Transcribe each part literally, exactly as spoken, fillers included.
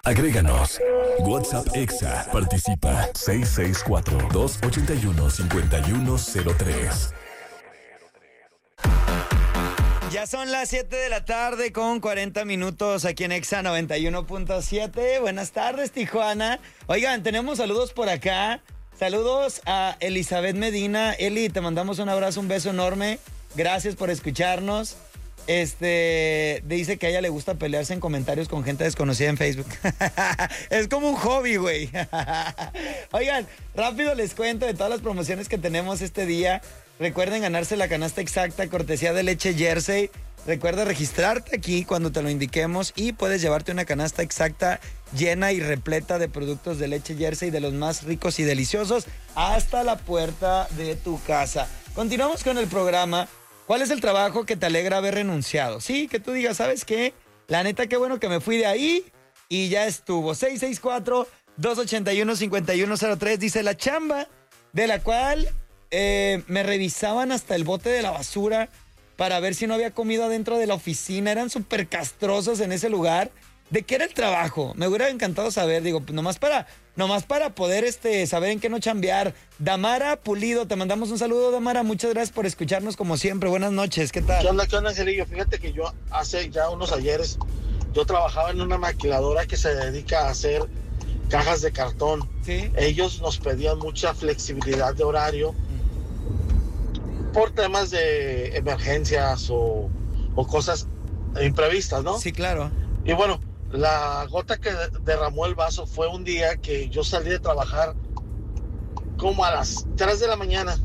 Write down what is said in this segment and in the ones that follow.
Agréganos. WhatsApp Exa. Participa. seis seis cuatro, dos ocho uno, cinco uno cero tres. Ya son las siete de la tarde con cuarenta minutos aquí en Exa noventa y uno punto siete. Buenas tardes, Tijuana. Oigan, tenemos saludos por acá. Saludos a Elizabeth Medina. Eli, te mandamos un abrazo, un beso enorme. Gracias por escucharnos. Este, dice que a ella le gusta pelearse en comentarios con gente desconocida en Facebook. Es como un hobby, güey. Oigan, rápido les cuento de todas las promociones que tenemos este día. Recuerden ganarse la canasta exacta, cortesía de Leche Jersey. Recuerda registrarte aquí cuando te lo indiquemos y puedes llevarte una canasta exacta llena y repleta de productos de Leche Jersey, de los más ricos y deliciosos, hasta la puerta de tu casa. Continuamos con el programa. ¿Cuál es el trabajo que te alegra haber renunciado? Sí, que tú digas, ¿sabes qué? La neta, qué bueno que me fui de ahí y ya estuvo. seis seis cuatro, dos ocho uno, cinco uno cero tres dice la chamba de la cual eh, me revisaban hasta el bote de la basura para ver si no había comido adentro de la oficina. Eran súper castrosos en ese lugar. ¿De qué era el trabajo? Me hubiera encantado saber, digo, pues nomás para, nomás para poder este, saber en qué no chambear. Damara Pulido, te mandamos un saludo, Damara. Muchas gracias por escucharnos como siempre. Buenas noches, ¿qué tal? ¿Qué onda, qué onda, Angelillo? Fíjate que yo hace ya unos ayeres, yo trabajaba en una maquiladora que se dedica a hacer cajas de cartón. ¿Sí? Ellos nos pedían mucha flexibilidad de horario por temas de emergencias o, o cosas imprevistas, ¿no? Sí, claro. Y bueno, la gota que derramó el vaso fue un día que yo salí de trabajar como a las tres de la mañana,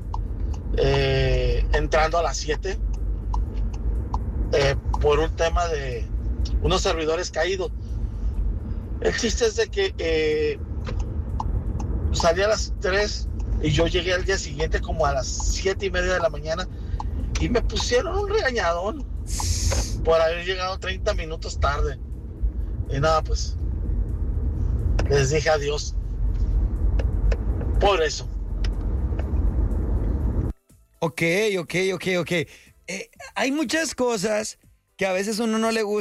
eh, entrando a las siete, eh, por un tema de unos servidores caídos. El chiste es de que eh, salí a las tres y yo llegué al día siguiente como a las siete y media de la mañana y me pusieron un regañadón por haber llegado treinta minutos tarde. Y nada, pues les dije adiós por eso. Ok, ok, ok, ok. Eh, hay muchas cosas que a veces uno no le gusta.